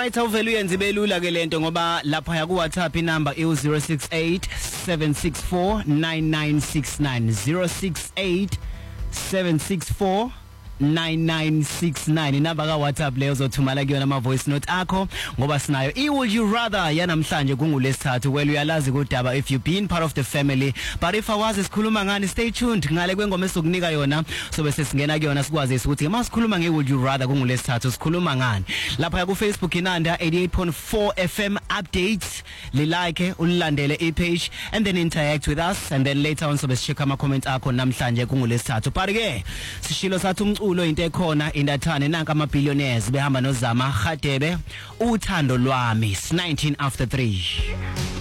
Alright, awuvela uyenze belula ke lento ngoba lapha ya ku WhatsApp inamba i068 764 9969 068 764 9969 inamba ka WhatsApp leyo uzothumela kuyona ama voice note akho ngoba sinayo would you rather yanamhlanje kungulesithathu well uyalazi kodaba if you been part of the family but if awazi sikhuluma ngani stay tuned ngale kwengoma esokunika yona so bese singena kuyona sikwazi ukuthi masikhuluma would you rather kungulesithathu sikhuluma ngani lapha ya ku Facebook inanda 88.4 FM updates like ulilandele page and then interact with us and then later on so bese check ama comments akho namhlanje kungulesithathu but ke sishilo sathi ulo into ekhona indathane nanka ama billionaires behamba nozama Khadebe uthando lwami 19 after 3